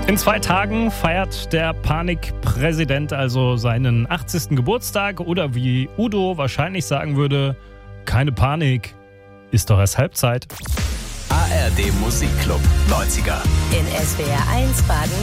In 2 Tagen feiert der Panikpräsident also seinen 80. Geburtstag oder wie Udo wahrscheinlich sagen würde, keine Panik, ist doch erst Halbzeit. ARD Musikclub 90er. In SWR 1 Baden